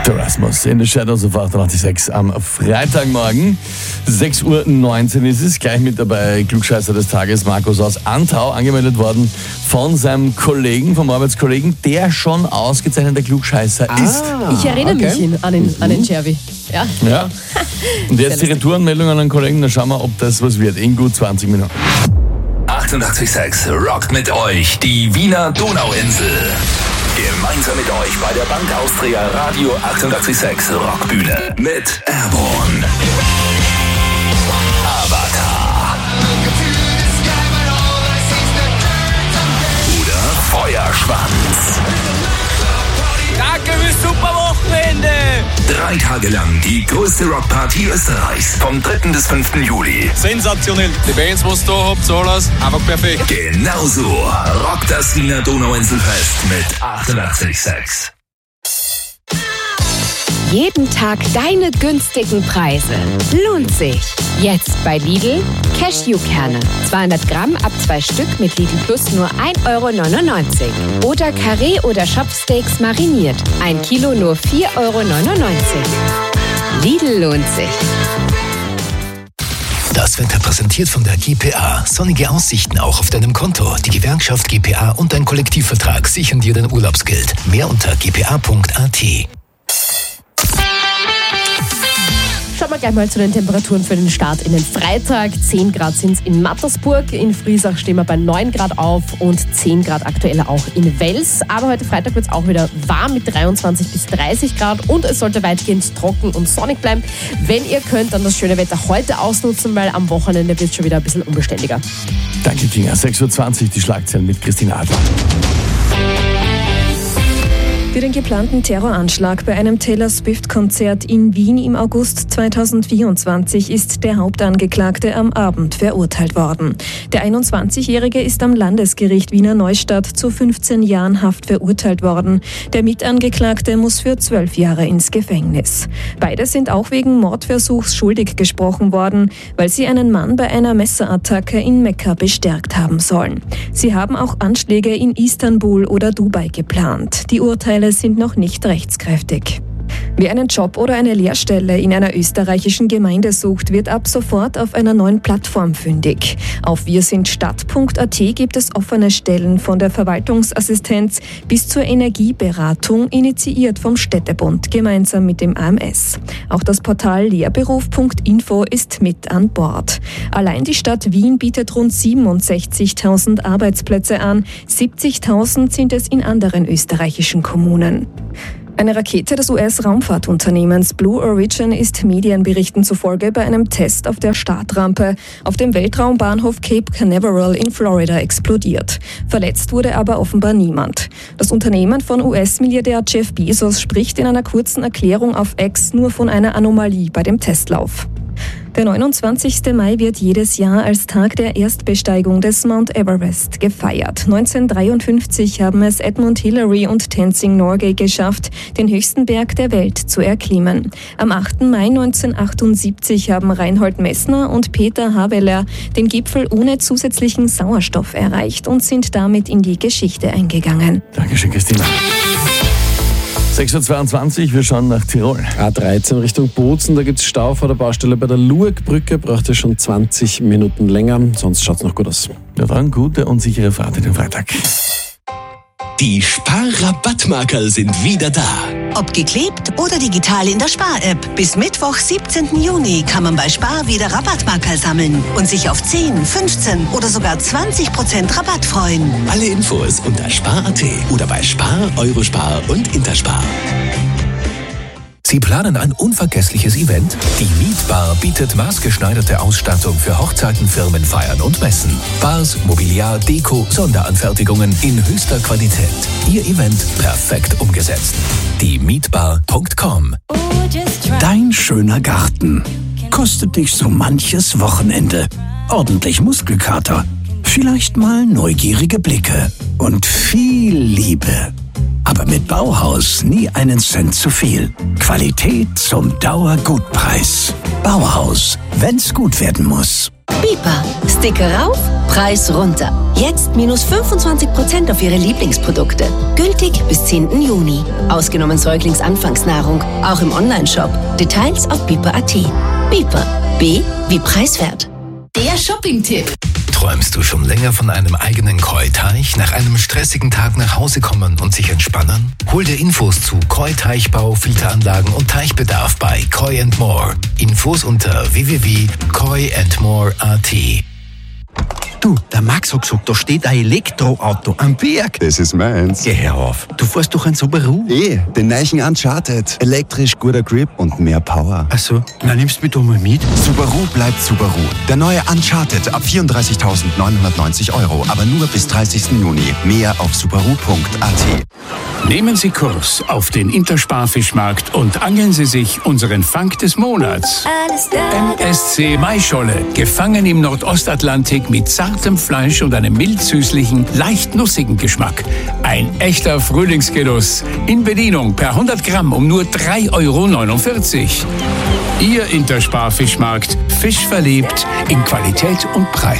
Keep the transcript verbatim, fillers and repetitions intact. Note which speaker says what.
Speaker 1: The Rasmus in the Shadows of achtundachtzig Komma sechs am Freitagmorgen. sechs Uhr neunzehn ist es. Gleich mit dabei Klugscheißer des Tages, Markus aus Antau, angemeldet worden von seinem Kollegen, vom Arbeitskollegen, der schon ausgezeichneter Klugscheißer ah, ist.
Speaker 2: Ich erinnere okay. mich an den, an den Jervi. Ja.
Speaker 1: ja. Und jetzt die Retouranmeldung an den Kollegen, dann schauen wir, ob das was wird. In gut zwanzig Minuten.
Speaker 3: achtundachtzig Komma sechs rockt mit euch die Wiener Donauinsel. Gemeinsam mit euch bei der Bank Austria Radio achtundachtzig Komma sechs Rockbühne mit Airborne, Avatar oder Feuerschwanz.
Speaker 4: Danke fürs super Wochenende!
Speaker 3: Drei Tage lang die größte Rockparty Österreichs vom dritten bis fünften Juli.
Speaker 4: Sensationell. Die Bands, was ihr da habt, alles einfach perfekt.
Speaker 3: Genauso rockt das Wiener Donauinselfest mit achtundachtzig Komma sechs.
Speaker 5: Jeden Tag deine günstigen Preise. Lohnt sich. Jetzt bei Lidl Cashewkerne. zweihundert Gramm ab zwei Stück mit Lidl Plus nur ein Euro neunundneunzig. Oder Carré oder Shopsteaks mariniert. ein Kilo nur vier Euro neunundneunzig. Lidl lohnt sich.
Speaker 6: Das Wetter präsentiert von der G P A. Sonnige Aussichten auch auf deinem Konto. Die Gewerkschaft G P A und dein Kollektivvertrag sichern dir den Urlaubsgeld. Mehr unter g p a punkt a t.
Speaker 2: Schauen wir gleich mal zu den Temperaturen für den Start in den Freitag. zehn Grad sind es in Mattersburg, in Friesach stehen wir bei neun Grad auf und zehn Grad aktuell auch in Wels. Aber heute Freitag wird es auch wieder warm mit dreiundzwanzig bis dreißig Grad und es sollte weitgehend trocken und sonnig bleiben. Wenn ihr könnt, dann das schöne Wetter heute ausnutzen, weil am Wochenende wird es schon wieder ein bisschen unbeständiger.
Speaker 1: Danke, Kinga. sechs Uhr zwanzig, die Schlagzeilen mit Christina Adler.
Speaker 7: Für den geplanten Terroranschlag bei einem Taylor Swift-Konzert in Wien im August zweitausendvierundzwanzig ist der Hauptangeklagte am Abend verurteilt worden. Der einundzwanzigjährige ist am Landesgericht Wiener Neustadt zu fünfzehn Jahren Haft verurteilt worden. Der Mitangeklagte muss für zwölf Jahre ins Gefängnis. Beide sind auch wegen Mordversuchs schuldig gesprochen worden, weil sie einen Mann bei einer Messerattacke in Mekka bestärkt haben sollen. Sie haben auch Anschläge in Istanbul oder Dubai geplant. Die Urteile sind noch nicht rechtskräftig. Wer einen Job oder eine Lehrstelle in einer österreichischen Gemeinde sucht, wird ab sofort auf einer neuen Plattform fündig. Auf wirsindstadt punkt a t gibt es offene Stellen von der Verwaltungsassistenz bis zur Energieberatung, initiiert vom Städtebund gemeinsam mit dem A M S. Auch das Portal lehrberuf punkt info ist mit an Bord. Allein die Stadt Wien bietet rund siebenundsechzigtausend Arbeitsplätze an, siebzigtausend sind es in anderen österreichischen Kommunen. Eine Rakete des U S-Raumfahrtunternehmens Blue Origin ist Medienberichten zufolge bei einem Test auf der Startrampe auf dem Weltraumbahnhof Cape Canaveral in Florida explodiert. Verletzt wurde aber offenbar niemand. Das Unternehmen von U S-Milliardär Jeff Bezos spricht in einer kurzen Erklärung auf X nur von einer Anomalie bei dem Testlauf. Der neunundzwanzigste Mai wird jedes Jahr als Tag der Erstbesteigung des Mount Everest gefeiert. neunzehnhundertdreiundfünfzig haben es Edmund Hillary und Tenzing Norgay geschafft, den höchsten Berg der Welt zu erklimmen. Am achten Mai neunzehnhundertachtundsiebzig haben Reinhold Messner und Peter Haveler den Gipfel ohne zusätzlichen Sauerstoff erreicht und sind damit in die Geschichte eingegangen.
Speaker 1: Dankeschön, Christina. sechs Uhr zweiundzwanzig, wir schauen nach Tirol.
Speaker 8: A dreizehn Richtung Bozen, da gibt es Stau vor der Baustelle bei der Luegbrücke, braucht es schon zwanzig Minuten länger, sonst schaut es noch gut aus.
Speaker 1: Ja dann, gute und sichere Fahrt in den Freitag.
Speaker 6: Die Spar-Rabattmarkerl sind wieder da.
Speaker 9: Ob geklebt oder digital in der Spar-App. Bis Mittwoch, siebzehnten Juni kann man bei Spar wieder Rabattmarkerl sammeln und sich auf zehn, fünfzehn oder sogar zwanzig Prozent Rabatt freuen.
Speaker 6: Alle Infos unter spar punkt a t oder bei Spar, Eurospar und Interspar. Sie planen ein unvergessliches Event? Die Mietbar bietet maßgeschneiderte Ausstattung für Hochzeiten, Firmenfeiern und Messen. Bars, Mobiliar, Deko, Sonderanfertigungen in höchster Qualität. Ihr Event perfekt umgesetzt. die mietbar punkt com.
Speaker 10: Dein schöner Garten kostet dich so manches Wochenende. Ordentlich Muskelkater, vielleicht mal neugierige Blicke und viel Liebe. Aber mit Bauhaus nie einen Cent zu viel. Qualität zum Dauergutpreis. Bauhaus, wenn's gut werden muss.
Speaker 11: Bipa. Sticker rauf, Preis runter. Jetzt minus fünfundzwanzig Prozent auf Ihre Lieblingsprodukte. Gültig bis zehnten Juni. Ausgenommen Säuglingsanfangsnahrung. Auch im Onlineshop. Details auf bipa punkt at. Bipa. B wie preiswert.
Speaker 5: Der Shopping-Tipp.
Speaker 6: Träumst du schon länger von einem eigenen Koi-Teich? Nach einem stressigen Tag nach Hause kommen und sich entspannen? Hol dir Infos zu Koi-Teichbau, Filteranlagen und Teichbedarf bei Koi and More. Infos unter w w w punkt koi and more punkt at.
Speaker 12: Du, der Max hat gesagt, da steht ein Elektroauto am Berg.
Speaker 13: Das ist meins.
Speaker 12: Geh her auf. Du fährst doch ein Subaru.
Speaker 13: Eh, den neuen Uncharted. Elektrisch, guter Grip und mehr Power.
Speaker 12: Ach so, na nimmst du mich doch mal mit.
Speaker 13: Subaru bleibt Subaru. Der neue Uncharted ab vierunddreißigtausendneunhundertneunzig Euro, aber nur bis dreißigsten Juni. Mehr auf subaru punkt at.
Speaker 14: Nehmen Sie Kurs auf den Interspar-Fischmarkt und angeln Sie sich unseren Fang des Monats. M S C Maischolle, gefangen im Nordostatlantik mit zartem Fleisch und einem mild-süßlichen, leicht nussigen Geschmack. Ein echter Frühlingsgenuss. In Bedienung per hundert Gramm um nur drei Euro neunundvierzig. Ihr Interspar-Fischmarkt. Fisch verliebt in Qualität und Preis.